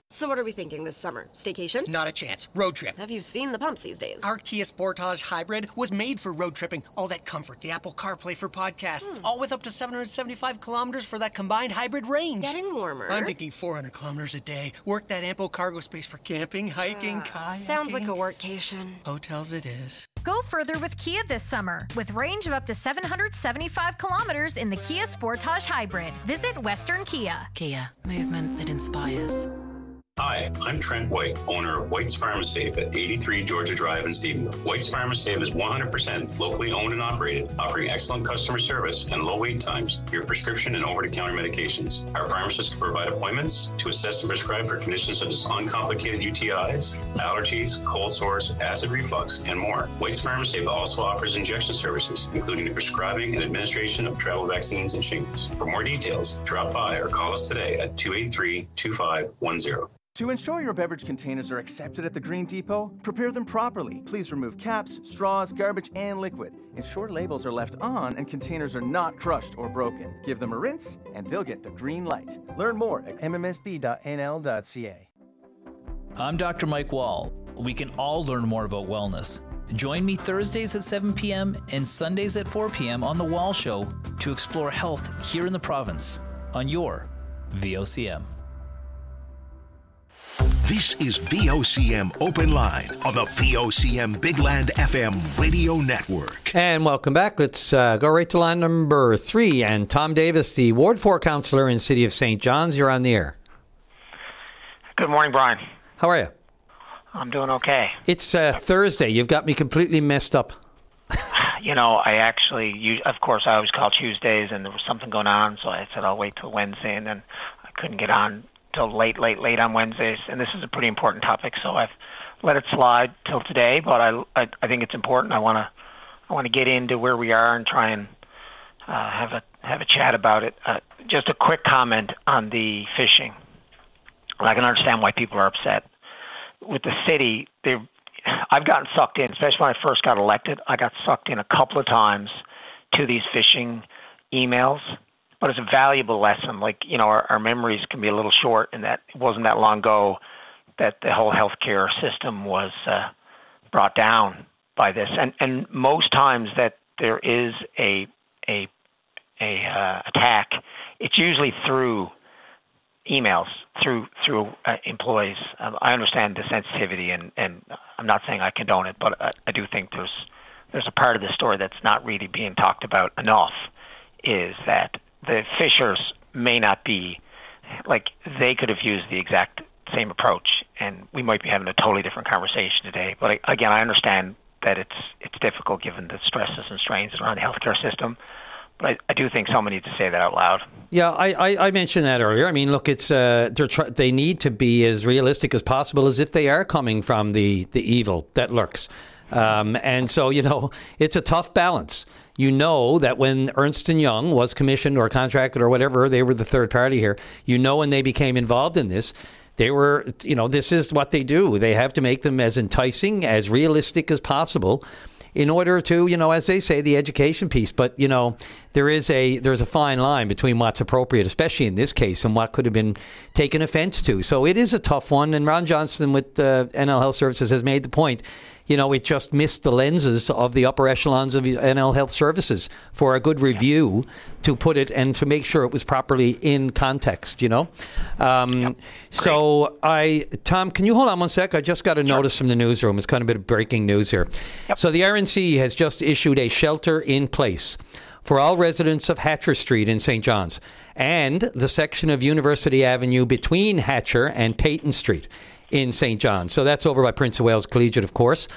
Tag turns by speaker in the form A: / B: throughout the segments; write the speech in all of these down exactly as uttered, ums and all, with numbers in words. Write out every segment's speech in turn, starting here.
A: So what are we thinking this summer? Staycation?
B: Not a chance. Road trip.
A: Have you seen the pumps these days?
B: Our Kia Sportage Hybrid was made for road tripping. All that comfort, the Apple CarPlay for podcasts, hmm. all with up to seven hundred seventy-five kilometers for that combined hybrid range.
A: Getting warmer.
B: I'm thinking four hundred kilometers a day. Work that ample cargo space for camping, hiking, uh, kayaking.
A: Sounds like a workcation.
B: Hotels it is.
C: Go further with Kia this summer with range of up to seven hundred seventy-five kilometers in the Kia Sportage Hybrid. Visit Western Kia.
D: Kia, movement that inspires.
E: Hi, I'm Trent White, owner of White's Pharmasafe at eighty-three Georgia Drive in Stephenville. White's Pharmasafe is one hundred percent locally owned and operated, offering excellent customer service and low wait times for your prescription and over-the-counter medications. Our pharmacists can provide appointments to assess and prescribe for conditions such as uncomplicated U T Is, allergies, cold sores, acid reflux, and more. White's Pharmasafe also offers injection services, including the prescribing and administration of travel vaccines and shingles. For more details, drop by or call us today at two eight three, two five one zero.
F: To ensure your beverage containers are accepted at the Green Depot, prepare them properly. Please remove caps, straws, garbage, and liquid. Ensure labels are left on and containers are not crushed or broken. Give them a rinse, and they'll get the green light. Learn more at m m s b dot n l dot c a.
G: I'm Doctor Mike Wall. We can all learn more about wellness. Join me Thursdays at seven p.m. and Sundays at four p.m. on The Wall Show to explore health here in the province on your V O C M.
H: This is V O C M Open Line on the V O C M Big Land F M radio network.
I: And welcome back. Let's uh, go right to line number three. And Tom Davis, the Ward four councillor in the City of Saint John's, you're on the air.
J: Good morning, Brian.
I: How are you?
J: I'm doing okay.
I: It's uh, Thursday. You've got me completely messed up.
J: You know, I actually, you, of course, I always call Tuesdays, and there was something going on, so I said I'll wait till Wednesday, and then I couldn't get on till late, late, late on Wednesdays, and this is a pretty important topic, so I've let it slide till today. But I, I, I think it's important. I want to, I want to get into where we are and try and uh, have a have a chat about it. Uh, just a quick comment on the fishing. I can understand why people are upset with the city. They, I've gotten sucked in, especially when I first got elected. I got sucked in a couple of times to these phishing emails. But it's a valuable lesson. Like, you know, our, our memories can be a little short, and that it wasn't that long ago that the whole healthcare system was uh, brought down by this. And and most times that there is a a a uh, attack, it's usually through emails, through through uh, employees. Um, I understand the sensitivity, and, and I'm not saying I condone it, but I, I do think there's there's a part of the story that's not really being talked about enough. Is that the fishers may not be, like, they could have used the exact same approach, and we might be having a totally different conversation today. But I, again, I understand that it's it's difficult given the stresses and strains around the healthcare system. But I, I do think someone needs to say that out loud.
I: Yeah, I, I, I mentioned that earlier. I mean, look, it's uh, they're tr- they need to be as realistic as possible, as if they are coming from the, the evil that lurks. Um, and so, you know, it's a tough balance. You know that when Ernst and Young was commissioned or contracted or whatever, they were the third party here. You know, when they became involved in this, they were, you know, this is what they do. They have to make them as enticing, as realistic as possible in order to, you know, as they say, the education piece. But, you know, there is a there's a fine line between what's appropriate, especially in this case, and what could have been taken offense to. So it is a tough one. And Ron Johnson with uh, N L Health Services has made the point. You know, it just missed the lenses of the upper echelons of N L Health Services for a good review to put it and to make sure it was properly in context, you know. Um, yep. So, I, Tom, can you hold on one sec? I just got a notice sure. from the newsroom. It's kind of a bit of breaking news here. Yep. So the R N C has just issued a shelter in place for all residents of Hatcher Street in Saint John's and the section of University Avenue between Hatcher and Peyton Street in Saint John's. So that's over by Prince of Wales Collegiate, of course,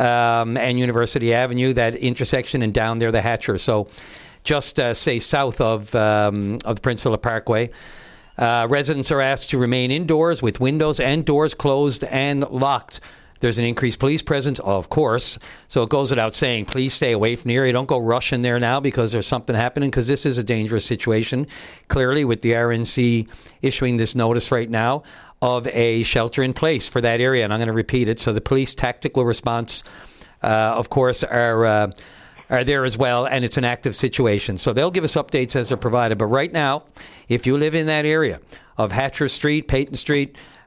I: um, and University Avenue, that intersection, and down there the Hatcher. So just uh, say south of um, of the Prince Philip Parkway. Uh, residents are asked to remain indoors with windows and doors closed and locked. There's an increased police presence, of course, so it goes without saying, please stay away from the area. Don't go rushing there now because there's something happening, because this is a dangerous situation, clearly, with the R N C issuing this notice right now of a shelter in place for that area. And I'm going to repeat it. So the police tactical response, uh, of course, are uh, are there as well, and it's an active situation. So they'll give us updates as they're provided. But right now, if you live in that area of Hatcher Street, Peyton Street,